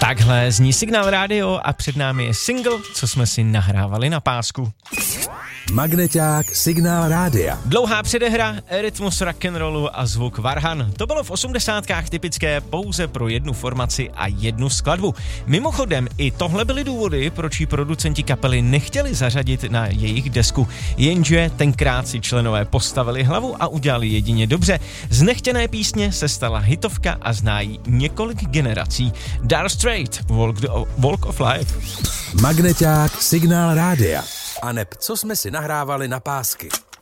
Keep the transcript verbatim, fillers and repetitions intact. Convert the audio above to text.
Takhle zní Signál rádio a před námi je single, co jsme si nahrávali na pásku. Magneťák Signál rádia. Dlouhá předehra, rytmus rock'n'rollu a zvuk varhan. To bylo v osmdesátkách typické pouze pro jednu formaci a jednu skladbu. Mimochodem, i tohle byly důvody, proč ji producenti kapely nechtěli zařadit na jejich desku. Jenže tenkrát si členové postavili hlavu a udělali jedině dobře. Z nechtěné písně se stala hitovka a zná ji několik generací. Dire Straits, Walk, the, Walk of Life. Magneťák Signál rádia. A neb, co jsme si nahrávali na pásky.